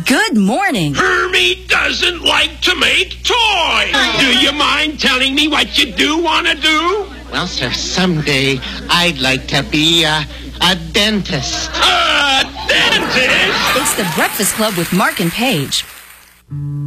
Good morning. Hermie doesn't like to make toys. Do you mind telling me what you do want to do? Well, sir, someday I'd like to be a dentist. A dentist? It's the Breakfast Club with Mark and Paige.